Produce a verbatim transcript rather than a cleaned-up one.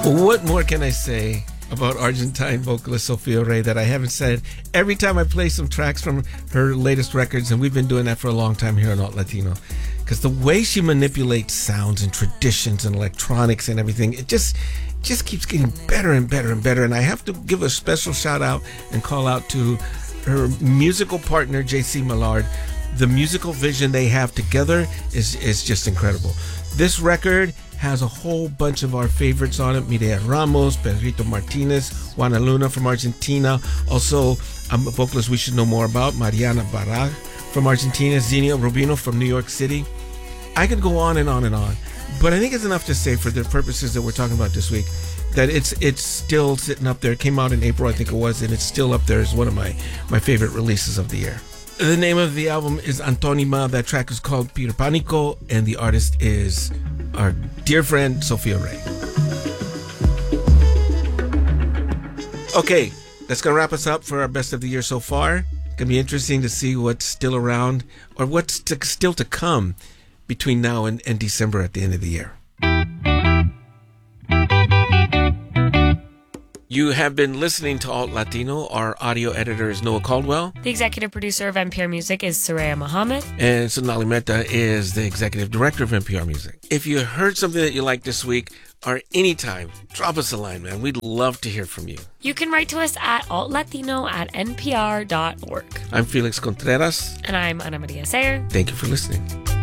What more can I say about Argentine vocalist Sofia Rey that I haven't said every time I play some tracks from her latest records? And we've been doing that for a long time here on Alt Latino. Because the way she manipulates sounds and traditions and electronics and everything, it just just keeps getting better and better and better. And I have to give a special shout out and call out to her musical partner, J C Millard. The musical vision they have together is, is just incredible. This record has a whole bunch of our favorites on it. Mireya Ramos, Pedrito Martinez, Juana Luna from Argentina. Also, um, a vocalist we should know more about, Mariana Barag from Argentina, Zinnia Rubino from New York City. I could go on and on and on, but I think it's enough to say for the purposes that we're talking about this week that it's it's still sitting up there. It came out in April, I think it was, and it's still up there as one of my, my favorite releases of the year. The name of the album is Antónima. That track is called Pirpánico, and the artist is our dear friend Sofia Rey. Okay, that's going to wrap us up for our best of the year so far. It's going to be interesting to see what's still around or what's to, still to come between now and, and December at the end of the year. You have been listening to Alt Latino. Our audio editor is Noah Caldwell. The executive producer of N P R Music is Soraya Mohammed. And Sonali Mehta is the executive director of N P R Music. If you heard something that you liked this week or anytime, drop us a line, man. We'd love to hear from you. You can write to us at altlatino at n p r dot org. I'm Felix Contreras. And I'm Ana Maria Sayer. Thank you for listening.